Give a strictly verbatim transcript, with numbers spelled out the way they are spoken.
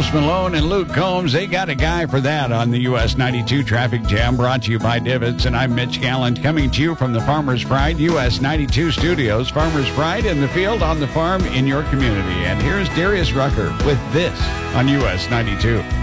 Post Malone and Luke Combs, they got a guy for that on the U S ninety-two Traffic Jam, brought to you by Divots. And I'm Mitch Gallant, coming to you from the Farmer's Pride U S ninety-two studios. Farmer's Pride in the field, on the farm, in your community. And here's Darius Rucker with this on U S ninety-two.